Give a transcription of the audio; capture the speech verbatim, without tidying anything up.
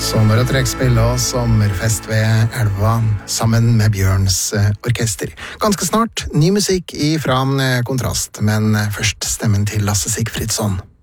Sommertrekkspill og sommerfest ved elva sammen med Bjørns orkester. Ganske snart ny musikk ifra Kontrast, men først stemmen til Lasse Sigfridsson.